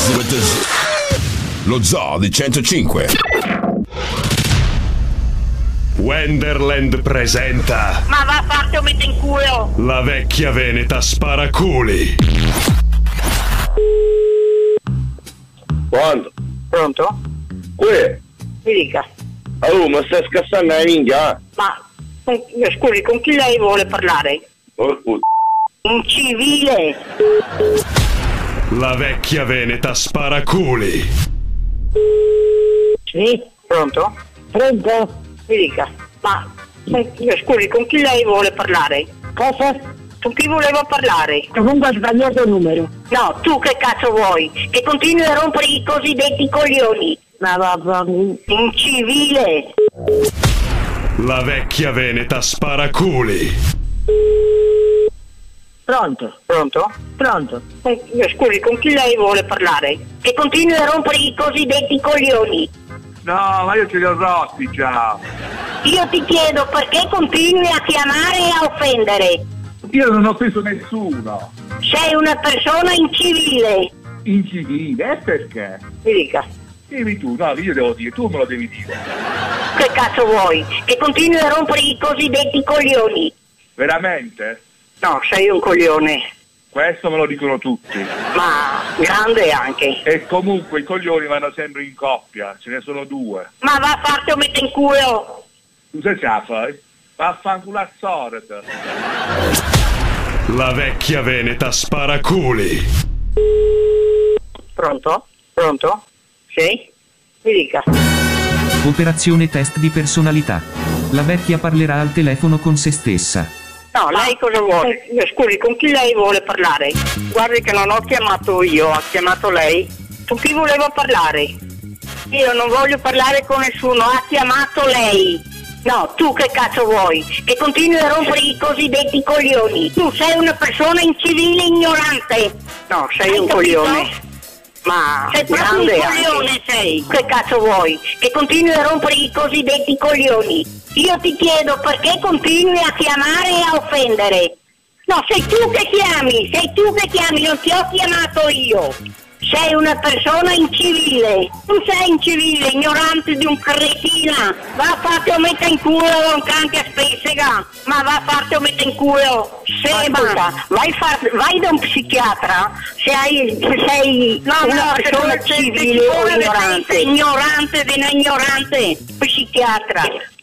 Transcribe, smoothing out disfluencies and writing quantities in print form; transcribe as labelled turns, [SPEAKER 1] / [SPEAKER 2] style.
[SPEAKER 1] Lo Zoo di 105.
[SPEAKER 2] Wonderland presenta.
[SPEAKER 3] Ma va a farti o mette in culo.
[SPEAKER 2] La vecchia veneta sparaculi.
[SPEAKER 4] Quando?
[SPEAKER 3] Pronto?
[SPEAKER 4] Qui?
[SPEAKER 3] Mi dica.
[SPEAKER 4] Oh, ma stai scassando la minchia?
[SPEAKER 3] Ma scusi, con chi lei vuole parlare?
[SPEAKER 4] Oh, puttana.
[SPEAKER 3] Un civile.
[SPEAKER 2] La vecchia veneta sparaculi.
[SPEAKER 3] Sì? Pronto?
[SPEAKER 5] Pronto?
[SPEAKER 3] Mi dica. Ma scusi, con chi lei vuole parlare?
[SPEAKER 5] Cosa?
[SPEAKER 3] Con chi voleva parlare?
[SPEAKER 5] Comunque ha sbagliato il numero.
[SPEAKER 3] No, tu che cazzo vuoi? Che continui a rompere i cosiddetti coglioni.
[SPEAKER 5] Ma va.
[SPEAKER 3] Un civile.
[SPEAKER 2] La vecchia veneta sparaculi.
[SPEAKER 5] Pronto?
[SPEAKER 3] Pronto?
[SPEAKER 5] Pronto?
[SPEAKER 3] Scusi, con chi lei vuole parlare? Che continui a rompere i cosiddetti coglioni.
[SPEAKER 6] No, ma io ce li ho rotti già.
[SPEAKER 3] Io ti chiedo perché continui a chiamare e a offendere.
[SPEAKER 6] Io non ho offeso nessuno.
[SPEAKER 3] Sei una persona incivile.
[SPEAKER 6] Incivile, e perché?
[SPEAKER 3] Mi dica.
[SPEAKER 6] Dimmi tu, no, io devo dire, tu me lo devi dire.
[SPEAKER 3] Che cazzo vuoi? Che continui a rompere i cosiddetti coglioni.
[SPEAKER 6] Veramente?
[SPEAKER 3] No, sei un coglione.
[SPEAKER 6] Questo me lo dicono tutti.
[SPEAKER 3] Ma grande anche.
[SPEAKER 6] E comunque i coglioni vanno sempre in coppia, ce ne sono due.
[SPEAKER 3] Ma va a farti o mette in culo.
[SPEAKER 6] Tu sai ce la fai? Vaffanculo a sorda.
[SPEAKER 2] La vecchia veneta sparaculi.
[SPEAKER 3] Pronto? Pronto? Sì? Mi dica.
[SPEAKER 7] Operazione test di personalità. La vecchia parlerà al telefono con se stessa.
[SPEAKER 3] No, lei cosa vuole? Scusi, con chi lei vuole parlare? Guardi che non ho chiamato io, ha chiamato lei. Con chi voleva parlare? Io non voglio parlare con nessuno, ha chiamato lei. No, tu che cazzo vuoi? Che continui a rompere i cosiddetti coglioni. Tu sei una persona incivile ignorante. No, sei un coglione. Ma sei proprio un coglione, sei. Che cazzo vuoi? Che continui a rompere i cosiddetti coglioni. Io ti chiedo perché continui a chiamare e a offendere. No, sei tu che chiami, non ti ho chiamato io. Sei una persona incivile. Tu sei incivile, ignorante di un cretina. Va a farti o metta in culo un canti a spessega. Ma va a farti o metta in culo. Seba, vai da un psichiatra se sei una persona civile o ignorante. Ignorante. Psichiatra.